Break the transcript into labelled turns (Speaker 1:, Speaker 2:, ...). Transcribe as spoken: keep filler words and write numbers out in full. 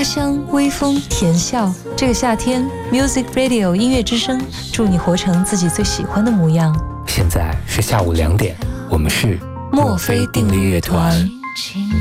Speaker 1: 花香、微风、甜笑。这个夏天 Music Radio 音乐之声，祝你活成自己最喜欢的模样。
Speaker 2: 现在是下午两点，我们是
Speaker 1: 墨菲定律乐团。